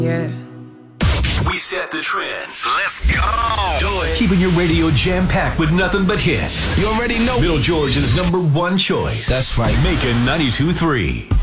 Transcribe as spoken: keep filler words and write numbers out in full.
Yeah. We set the trends. Let's go. Do it. Keeping your radio jam-packed with nothing but hits. You already know. Bill George's number one choice. That's right. Macon ninety-two point three.